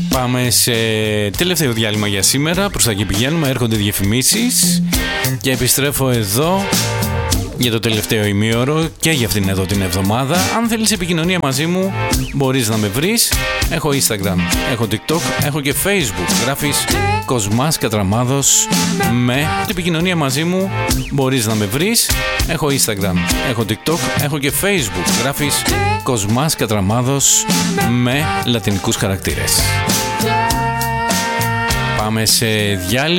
Πάμε σε τελευταίο διάλειμμα για σήμερα. Προς τα εκεί πηγαίνουμε, έρχονται διαφημίσεις και επιστρέφω εδώ για το τελευταίο ημίωρο και για αυτήν εδώ την εβδομάδα. Αν θέλεις επικοινωνία μαζί μου, μπορείς να με βρεις. Έχω Instagram, έχω TikTok, έχω και Facebook. Γράφεις Κοσμάς Κατραμάδος με επικοινωνία μαζί μου, μπορείς να με βρεις. Έχω Instagram, έχω TikTok, έχω και Facebook. Γράφεις Κοσμάς Κατραμάδος με λατινικούς χαρακτήρες. Πάμε σε διάλειμμα.